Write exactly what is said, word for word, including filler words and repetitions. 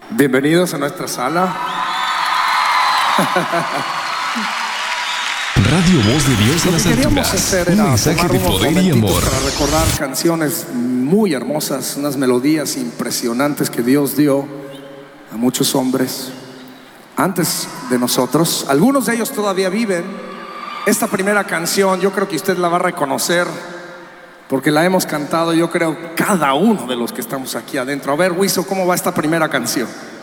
Bienvenidos a nuestra sala. Radio Voz de Dios en las alturas. Un mensaje de poder y amor. Para recordar canciones muy hermosas, unas melodías impresionantes que Dios dio a muchos hombres antes de nosotros. Algunos de ellos todavía viven. Esta primera canción yo creo que usted la va a reconocer porque la hemos cantado, yo creo, cada uno de los que estamos aquí adentro. A ver, Wiso, ¿cómo va esta primera canción?